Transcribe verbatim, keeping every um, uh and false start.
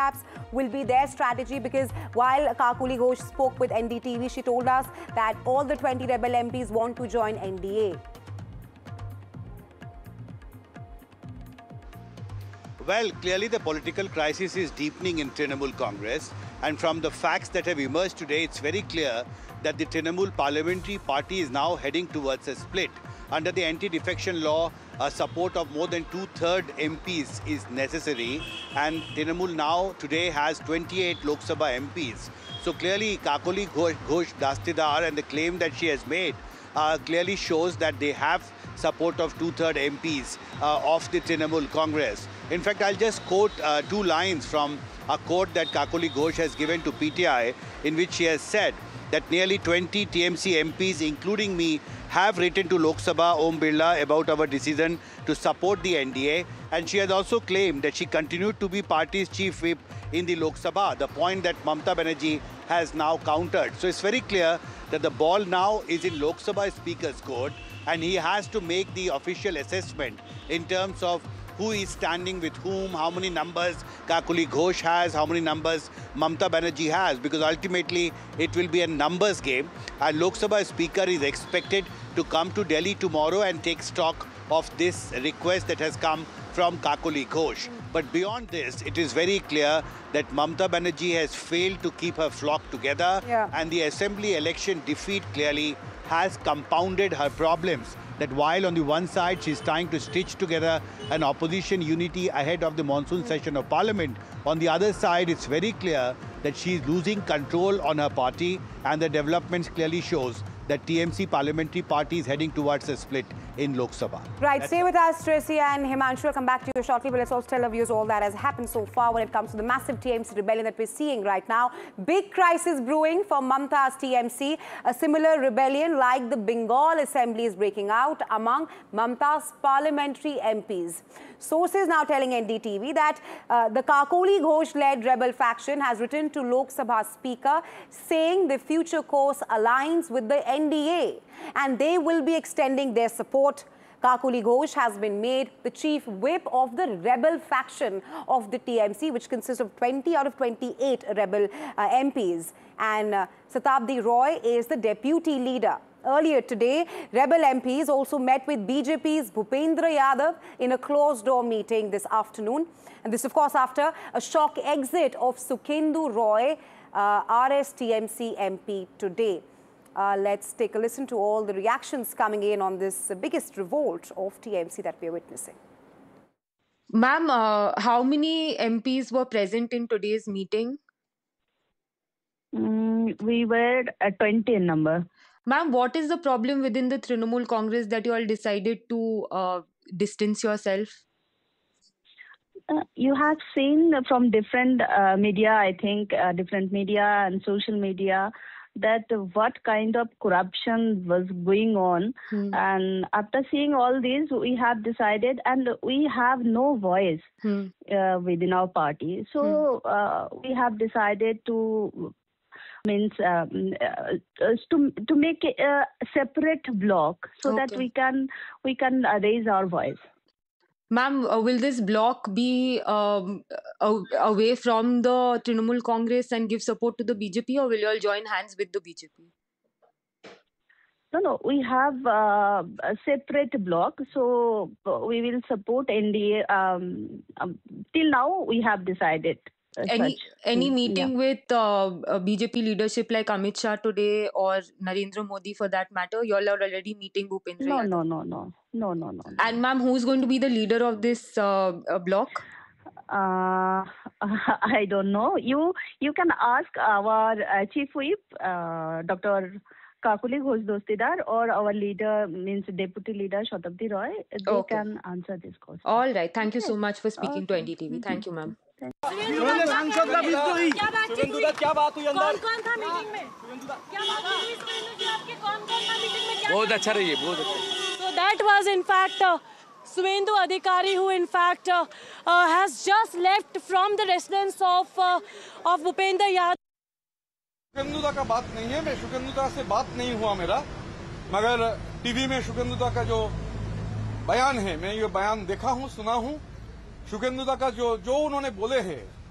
perhaps will be their strategy, because while Kakuli Ghosh spoke with N D T V, she told us that all the twenty rebel M Ps want to join N D A. Well, clearly the political crisis is deepening in Trinamool Congress, and from the facts that have emerged today, it's very clear that the Trinamool Parliamentary Party is now heading towards a split. Under the anti-defection law, a support of more than two-thirds M Ps is necessary, and Trinamool now today has twenty-eight Lok Sabha M Ps. So clearly Kakuli Ghosh Dastidar and the claim that she has made uh, clearly shows that they have support of two-thirds M Ps uh, of the Trinamool Congress. In fact, I'll just quote uh, two lines from a quote that Kakuli Ghosh has given to P T I, in which she has said that nearly twenty T M C M Ps, including me, have written to Lok Sabha Om Birla about our decision to support the N D A. And she has also claimed that she continued to be party's chief whip in the Lok Sabha, the point that Mamata Banerjee has now countered. So it's very clear that the ball now is in Lok Sabha Speaker's court, and he has to make the official assessment in terms of who is standing with whom, how many numbers Kakuli Ghosh has, how many numbers Mamata Banerjee has, because ultimately it will be a numbers game. And Lok Sabha Speaker is expected to come to Delhi tomorrow and take stock of this request that has come from Kakuli Ghosh. But beyond this, it is very clear that Mamata Banerjee has failed to keep her flock together, yeah. and the assembly election defeat clearly has compounded her problems. That while on the one side she's trying to stitch together an opposition unity ahead of the monsoon mm. session of Parliament, on the other side it's very clear that she's losing control on her party, and the developments clearly shows that T M C Parliamentary Party is heading towards a split in Lok Sabha. Right, That's stay it. with us, Tracy and Himanshu. I'll come back to you shortly, but let's also tell our viewers all that has happened so far when it comes to the massive T M C rebellion that we're seeing right now. Big crisis brewing for Mamata's T M C. A similar rebellion like the Bengal Assembly is breaking out among Mamata's parliamentary M Ps. Sources now telling N D T V that uh, the Kakuli Ghosh-led rebel faction has written to Lok Sabha Speaker saying the future course aligns with the N D A and they will be extending their support. Kakuli Ghosh has been made the chief whip of the rebel faction of the T M C, which consists of twenty out of twenty-eight rebel uh, M Ps. And uh, Satabdi Roy is the deputy leader. Earlier today, rebel M Ps also met with B J P's Bhupendra Yadav in a closed-door meeting this afternoon. And this, of course, after a shock exit of Sukhendu Roy, uh, R S T M C M P today. Uh, let's take a listen to all the reactions coming in on this uh, biggest revolt of T M C that we are witnessing. Ma'am, uh, how many M Ps were present in today's meeting? Mm, we were at twenty in number. Ma'am, what is the problem within the Trinamool Congress that you all decided to uh, distance yourself? Uh, you have seen from different uh, media, I think, uh, different media and social media, that what kind of corruption was going on. Hmm. And after seeing all this, we have decided, and we have no voice hmm. uh, within our party. So hmm. uh, we have decided to means um, uh, to to make a, a separate block so okay. that we can we can uh, raise our voice. Ma'am, uh, will this block be um, away from the Trinamool Congress and give support to the B J P, or will you all join hands with the B J P? No, no, we have uh, a separate block, so we will support N D A. Um, um, till now, we have decided. Uh, any such. any meeting yeah. with uh, uh, B J P leadership like Amit Shah today, or Narendra Modi for that matter? You all are already meeting Bhupendra No, Yadav. no, no, no, no, no, no. And ma'am, who's going to be the leader of this uh, uh, bloc? Uh, I don't know. You you can ask our uh, chief whip, uh, Doctor Kakuli Ghosh Dastidar, or our leader, means deputy leader Satabdi Roy. They okay. can answer this question. All right. Thank you so much for speaking okay. to N D T V. Thank you, ma'am. सांसद का विद्रोही सुवेंदुदा क्या बात हुई अंदर? कौन कौन था मीटिंग में? क्या बात हुई सुवेंदु जी आपके कौन कौन था मीटिंग में? बहुत अच्छा रही है, बहुत अच्छा. So that was in fact uh, Suvendu Adhikari, who in fact uh, uh, has just left from the residence of uh, of Bhupendra Yadav. शुकेंदुदा का बात नहीं है, मैं शुकेंदुदा से बात नहीं हुआ मेरा, मगर टीवी में शुकेंदुदा का जो बयान है, मैं ये बयान देखा हूँ, सुना हूँ. शुकेंदुदा का जो जो उन्होंने बोले हैं